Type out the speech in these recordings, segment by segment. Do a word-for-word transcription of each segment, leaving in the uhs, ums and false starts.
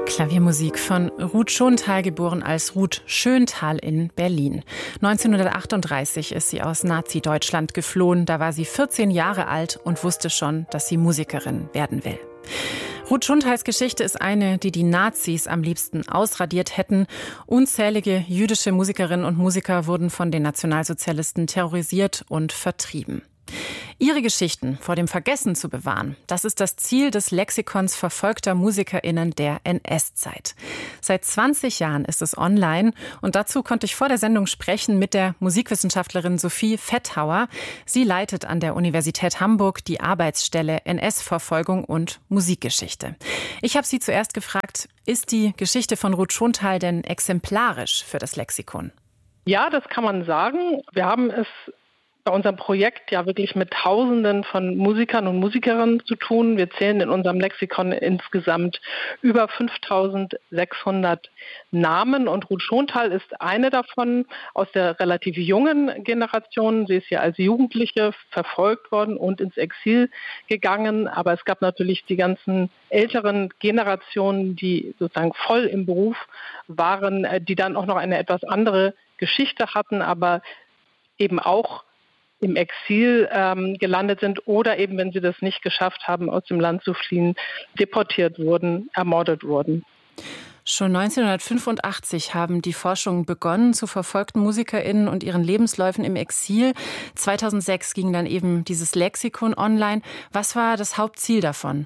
Klaviermusik von Ruth Schontal, geboren als Ruth Schöntal in Berlin. neunzehnhundertachtunddreißig ist sie aus Nazi-Deutschland geflohen. Da war sie vierzehn Jahre alt und wusste schon, dass sie Musikerin werden will. Ruth Schontals Geschichte ist eine, die die Nazis am liebsten ausradiert hätten. Unzählige jüdische Musikerinnen und Musiker wurden von den Nationalsozialisten terrorisiert und vertrieben. Ihre Geschichten vor dem Vergessen zu bewahren, das ist das Ziel des Lexikons verfolgter MusikerInnen der N S-Zeit. Seit zwanzig Jahren ist es online und dazu konnte ich vor der Sendung sprechen mit der Musikwissenschaftlerin Sophie Fethauer. Sie leitet an der Universität Hamburg die Arbeitsstelle N S-Verfolgung und Musikgeschichte. Ich habe sie zuerst gefragt, ist die Geschichte von Ruth Schontal denn exemplarisch für das Lexikon? Ja, das kann man sagen. Wir haben es bei unserem Projekt ja wirklich mit Tausenden von Musikern und Musikerinnen zu tun. Wir zählen in unserem Lexikon insgesamt über fünftausendsechshundert Namen und Ruth Schontal ist eine davon aus der relativ jungen Generation. Sie ist ja als Jugendliche verfolgt worden und ins Exil gegangen, aber es gab natürlich die ganzen älteren Generationen, die sozusagen voll im Beruf waren, die dann auch noch eine etwas andere Geschichte hatten, aber eben auch im Exil ähm, gelandet sind oder eben, wenn sie das nicht geschafft haben, aus dem Land zu fliehen, deportiert wurden, ermordet wurden. Schon neunzehnhundertfünfundachtzig haben die Forschungen begonnen zu verfolgten MusikerInnen und ihren Lebensläufen im Exil. zweitausendsechs ging dann eben dieses Lexikon online. Was war das Hauptziel davon?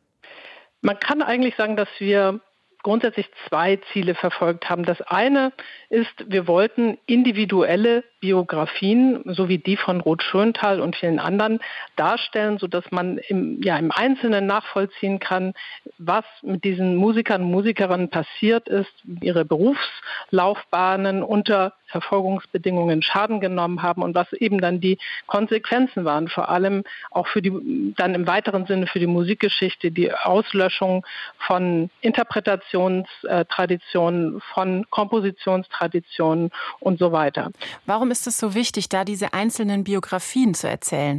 Man kann eigentlich sagen, dass wir grundsätzlich zwei Ziele verfolgt haben. Das eine ist, wir wollten individuelle Biografien, so wie die von Ruth Schöntal und vielen anderen, darstellen, sodass man im, ja, im Einzelnen nachvollziehen kann, was mit diesen Musikern und Musikerinnen passiert ist, ihre Berufslaufbahnen unter Verfolgungsbedingungen Schaden genommen haben und was eben dann die Konsequenzen waren, vor allem auch für die, dann im weiteren Sinne für die Musikgeschichte, die Auslöschung von Interpretationstraditionen, von Kompositionstraditionen und so weiter. Warum ist es so wichtig, da diese einzelnen Biografien zu erzählen?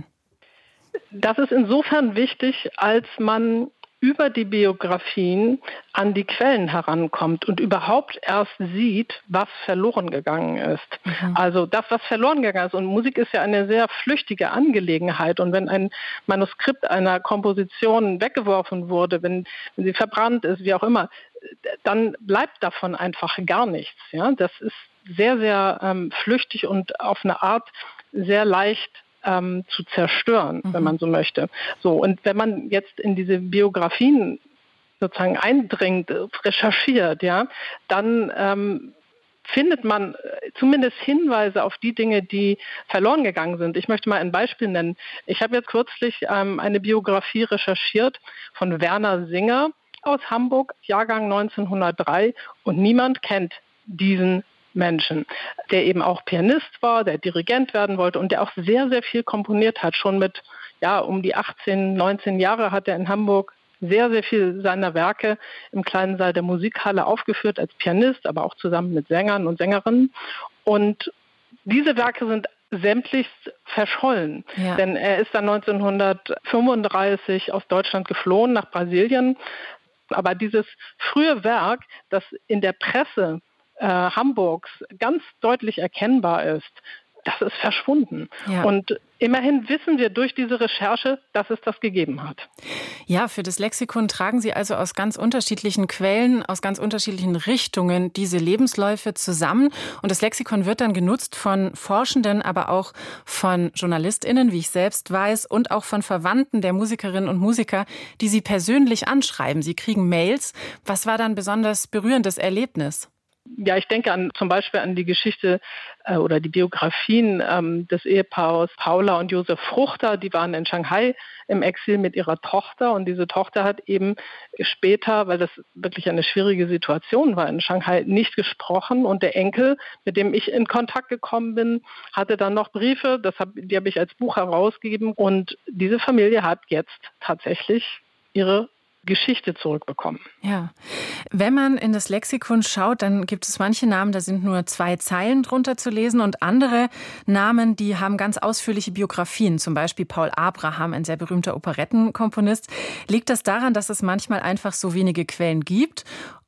Das ist insofern wichtig, als man über die Biografien an die Quellen herankommt und überhaupt erst sieht, was verloren gegangen ist. Mhm. Also das, was verloren gegangen ist. Und Musik ist ja eine sehr flüchtige Angelegenheit. Und wenn ein Manuskript einer Komposition weggeworfen wurde, wenn, wenn sie verbrannt ist, wie auch immer, dann bleibt davon einfach gar nichts. Ja? Das ist sehr, sehr ähm, flüchtig und auf eine Art sehr leicht ähm, zu zerstören, mhm. wenn man so möchte. So, und wenn man jetzt in diese Biografien sozusagen eindringt, recherchiert, ja, dann ähm, findet man zumindest Hinweise auf die Dinge, die verloren gegangen sind. Ich möchte mal ein Beispiel nennen. Ich habe jetzt kürzlich ähm, eine Biografie recherchiert von Werner Singer aus Hamburg, Jahrgang neunzehnhundertdrei, und niemand kennt diesen Menschen, der eben auch Pianist war, der Dirigent werden wollte und der auch sehr, sehr viel komponiert hat. Schon mit ja um die achtzehn, neunzehn Jahre hat er in Hamburg sehr, sehr viel seiner Werke im kleinen Saal der Musikhalle aufgeführt als Pianist, aber auch zusammen mit Sängern und Sängerinnen. Und diese Werke sind sämtlich verschollen. Ja. Denn er ist dann neunzehnhundertfünfunddreißig aus Deutschland geflohen nach Brasilien. Aber dieses frühe Werk, das in der Presse äh, Hamburgs ganz deutlich erkennbar ist, das ist verschwunden. Ja. Und immerhin wissen wir durch diese Recherche, dass es das gegeben hat. Ja, für das Lexikon tragen Sie also aus ganz unterschiedlichen Quellen, aus ganz unterschiedlichen Richtungen diese Lebensläufe zusammen. Und das Lexikon wird dann genutzt von Forschenden, aber auch von JournalistInnen, wie ich selbst weiß, und auch von Verwandten der Musikerinnen und Musiker, die Sie persönlich anschreiben. Sie kriegen Mails. Was war dann ein besonders berührendes Erlebnis? Ja, ich denke an zum Beispiel an die Geschichte äh, oder die Biografien ähm, des Ehepaars Paula und Josef Fruchter. Die waren in Shanghai im Exil mit ihrer Tochter und diese Tochter hat eben später, weil das wirklich eine schwierige Situation war in Shanghai, nicht gesprochen und der Enkel, mit dem ich in Kontakt gekommen bin, hatte dann noch Briefe, das hab, die habe ich als Buch herausgegeben und diese Familie hat jetzt tatsächlich ihre Geschichte zurückbekommen. Ja, wenn man in das Lexikon schaut, dann gibt es manche Namen, da sind nur zwei Zeilen drunter zu lesen und andere Namen, die haben ganz ausführliche Biografien. Zum Beispiel Paul Abraham, ein sehr berühmter Operettenkomponist. Liegt das daran, dass es manchmal einfach so wenige Quellen gibt?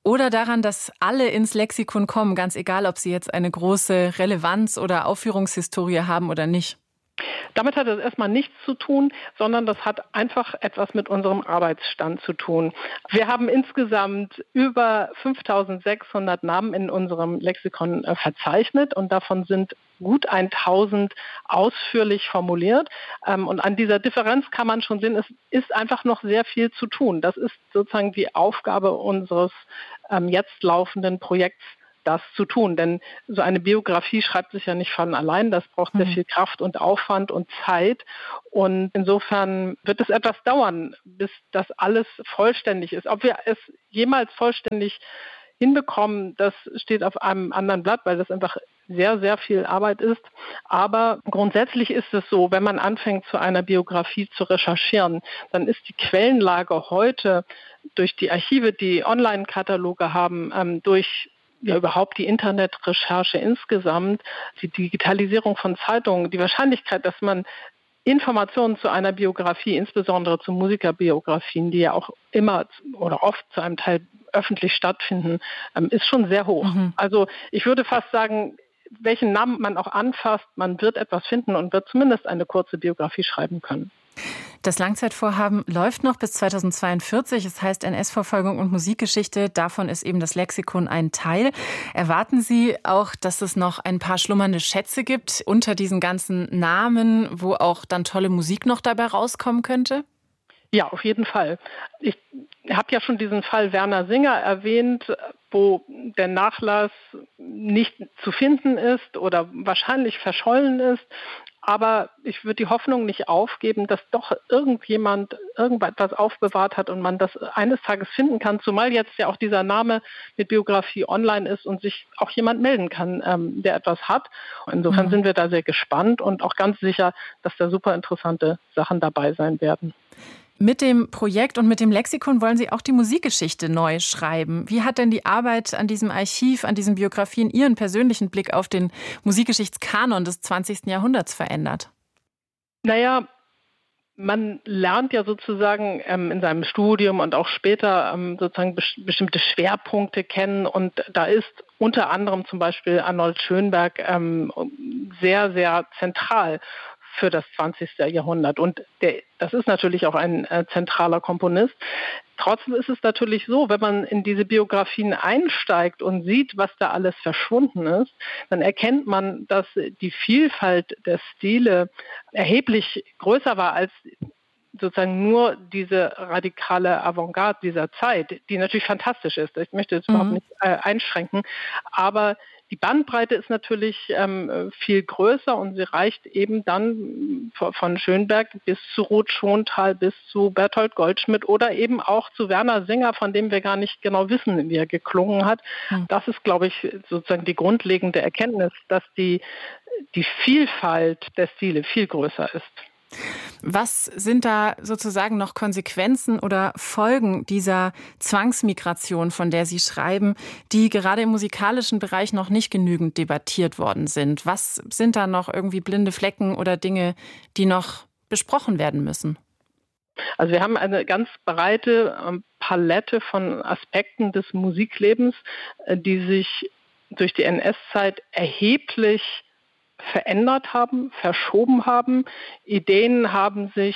Oder daran, dass alle ins Lexikon kommen, ganz egal, ob sie jetzt eine große Relevanz oder Aufführungshistorie haben oder nicht? Damit hat es erstmal nichts zu tun, sondern das hat einfach etwas mit unserem Arbeitsstand zu tun. Wir haben insgesamt über fünftausendsechshundert Namen in unserem Lexikon äh, verzeichnet und davon sind gut tausend ausführlich formuliert. Ähm, und an dieser Differenz kann man schon sehen, es ist einfach noch sehr viel zu tun. Das ist sozusagen die Aufgabe unseres ähm, jetzt laufenden Projekts, das zu tun. Denn so eine Biografie schreibt sich ja nicht von allein. Das braucht sehr viel Kraft und Aufwand und Zeit. Und insofern wird es etwas dauern, bis das alles vollständig ist. Ob wir es jemals vollständig hinbekommen, das steht auf einem anderen Blatt, weil das einfach sehr, sehr viel Arbeit ist. Aber grundsätzlich ist es so, wenn man anfängt, zu einer Biografie zu recherchieren, dann ist die Quellenlage heute durch die Archive, die Online-Kataloge haben, ähm, durch ja überhaupt die Internetrecherche insgesamt, die Digitalisierung von Zeitungen, die Wahrscheinlichkeit, dass man Informationen zu einer Biografie, insbesondere zu Musikerbiografien, die ja auch immer oder oft zu einem Teil öffentlich stattfinden, ist schon sehr hoch. Mhm. Also ich würde fast sagen, welchen Namen man auch anfasst, man wird etwas finden und wird zumindest eine kurze Biografie schreiben können. Das Langzeitvorhaben läuft noch bis zweitausendzweiundvierzig. Es heißt N S-Verfolgung und Musikgeschichte. Davon ist eben das Lexikon ein Teil. Erwarten Sie auch, dass es noch ein paar schlummernde Schätze gibt unter diesen ganzen Namen, wo auch dann tolle Musik noch dabei rauskommen könnte? Ja, auf jeden Fall. Ich habe ja schon diesen Fall Werner Singer erwähnt, wo der Nachlass nicht zu finden ist oder wahrscheinlich verschollen ist. Aber ich würde die Hoffnung nicht aufgeben, dass doch irgendjemand irgendetwas aufbewahrt hat und man das eines Tages finden kann, zumal jetzt ja auch dieser Name mit Biografie online ist und sich auch jemand melden kann, ähm, der etwas hat. Insofern mhm. sind wir da sehr gespannt und auch ganz sicher, dass da super interessante Sachen dabei sein werden. Mit dem Projekt und mit dem Lexikon wollen Sie auch die Musikgeschichte neu schreiben. Wie hat denn die Arbeit an diesem Archiv, an diesen Biografien Ihren persönlichen Blick auf den Musikgeschichtskanon des zwanzigsten Jahrhunderts verändert? Naja, man lernt ja sozusagen ähm, in seinem Studium und auch später ähm, sozusagen bes- bestimmte Schwerpunkte kennen. Und da ist unter anderem zum Beispiel Arnold Schönberg ähm, sehr, sehr zentral für das zwanzigste Jahrhundert. Und der, das ist natürlich auch ein äh, zentraler Komponist. Trotzdem ist es natürlich so, wenn man in diese Biografien einsteigt und sieht, was da alles verschwunden ist, dann erkennt man, dass die Vielfalt der Stile erheblich größer war als sozusagen nur diese radikale Avantgarde dieser Zeit, die natürlich fantastisch ist. Ich möchte jetzt mhm. überhaupt nicht äh, einschränken, aber die Bandbreite ist natürlich ähm, viel größer und sie reicht eben dann von Schönberg bis zu Ruth Schontal, bis zu Bertolt Goldschmidt oder eben auch zu Werner Singer, von dem wir gar nicht genau wissen, wie er geklungen hat. Mhm. Das ist, glaube ich, sozusagen die grundlegende Erkenntnis, dass die, die Vielfalt der Stile viel größer ist. Was sind da sozusagen noch Konsequenzen oder Folgen dieser Zwangsmigration, von der Sie schreiben, die gerade im musikalischen Bereich noch nicht genügend debattiert worden sind? Was sind da noch irgendwie blinde Flecken oder Dinge, die noch besprochen werden müssen? Also wir haben eine ganz breite Palette von Aspekten des Musiklebens, die sich durch die N S-Zeit erheblich verändert haben, verschoben haben. Ideen haben sich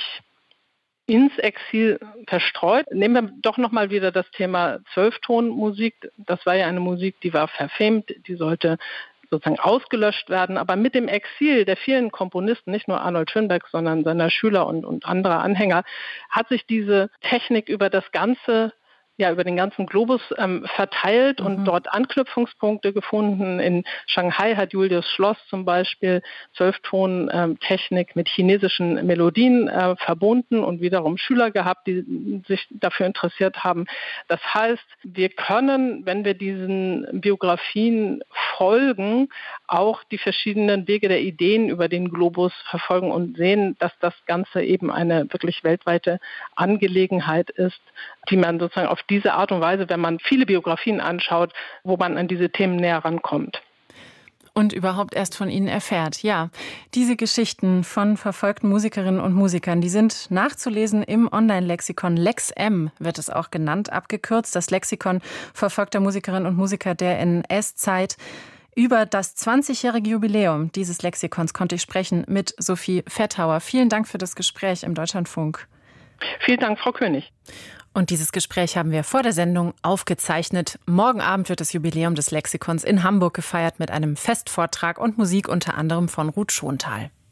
ins Exil verstreut. Nehmen wir doch nochmal wieder das Thema Zwölftonmusik. Das war ja eine Musik, die war verfemt, die sollte sozusagen ausgelöscht werden. Aber mit dem Exil der vielen Komponisten, nicht nur Arnold Schönberg, sondern seiner Schüler und, und anderer Anhänger, hat sich diese Technik über das ganze ja über den ganzen Globus ähm, verteilt mhm. und dort Anknüpfungspunkte gefunden. In Shanghai hat Julius Schloss zum Beispiel Zwölfton-Technik ähm, mit chinesischen Melodien äh, verbunden und wiederum Schüler gehabt, die sich dafür interessiert haben. Das heißt, wir können, wenn wir diesen Biografien folgen, auch die verschiedenen Wege der Ideen über den Globus verfolgen und sehen, dass das Ganze eben eine wirklich weltweite Angelegenheit ist, die man sozusagen auf diese Art und Weise, wenn man viele Biografien anschaut, wo man an diese Themen näher rankommt. Und überhaupt erst von ihnen erfährt. Ja, diese Geschichten von verfolgten Musikerinnen und Musikern, die sind nachzulesen im Online-Lexikon. LexM wird es auch genannt, abgekürzt. Das Lexikon verfolgter Musikerinnen und Musiker der N S-Zeit. Über das zwanzigjährige Jubiläum dieses Lexikons konnte ich sprechen mit Sophie Fettauer. Vielen Dank für das Gespräch im Deutschlandfunk. Vielen Dank, Frau König. Und dieses Gespräch haben wir vor der Sendung aufgezeichnet. Morgen Abend wird das Jubiläum des Lexikons in Hamburg gefeiert mit einem Festvortrag und Musik unter anderem von Ruth Schontal.